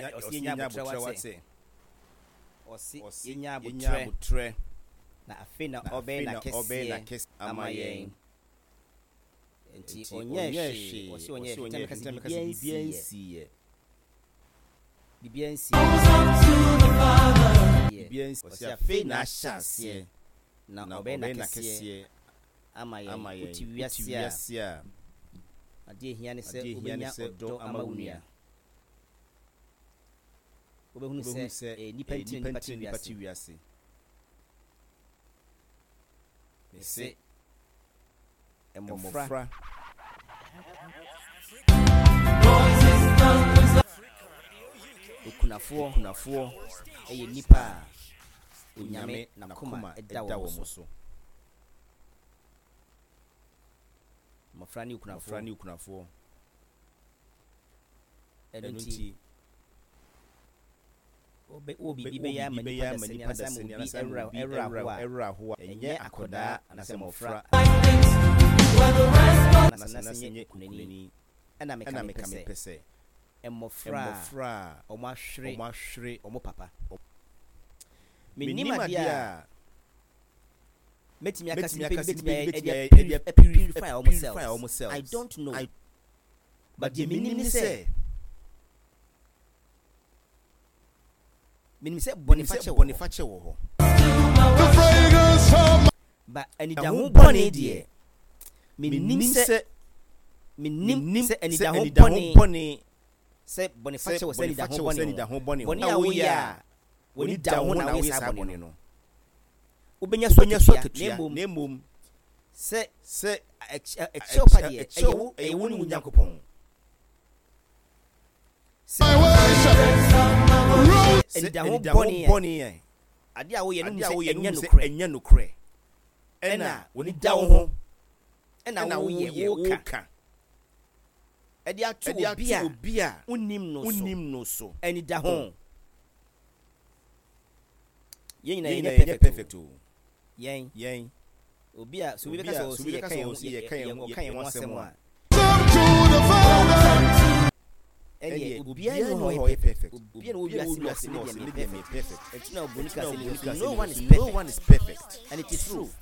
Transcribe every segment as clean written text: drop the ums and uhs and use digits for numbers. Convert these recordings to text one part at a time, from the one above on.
osinya butwe osi nya butwe na afina obe na kesi amayen enti onyeshi osi onyeshi teme kasi biensi osi afina chance na obe na kesi amayen utiwiasia ade hia ne se obenya odo amawunia obehunu se nipa wiase se emofra okunafuo eye nipa onyame na kuma eda wo so mofra ni okunafuo enunti obi ya manipa da seni era ho enye akoda na se mofra na senye kunani ana meka pese emofra omahwere omo papa minima dia metimi akasi purify ourselves. I don't know, but the minimum say Boniface wo ho but any da ho boni die minim se any da ho boni se Boniface wo se any da ho boni boni awo ya woni da ho na wo sa boni no ubenya so na mum se exopadi e woni Nyankopɔn and the whole bonny adia wo ye no se enya no kre ena woni da wo ho ena wo ye wo ka adia to obia unim no so eni da ho yen na yen perfect o yen obia so we be ka so ye kan won asem a Eye ubia no ho perfect. Ubia no be perfect. It's not Bonica say no one is perfect. And it is true.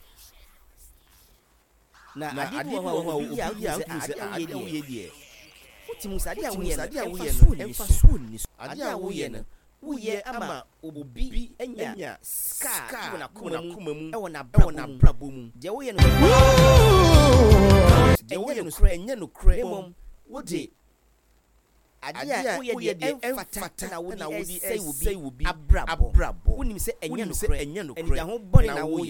Na adi wo ubia adi wo ye. Utimu sadi wo ye no emfa so ni. Adi wo ye no wo ye ama obi enya scar na kuma mu e wona brabo mu. Je wo ye no kre enya no kre mom wo de adia wo ye de emfata na wo di say wo bi abrabo wonim se enya no kre enya ho bone na wo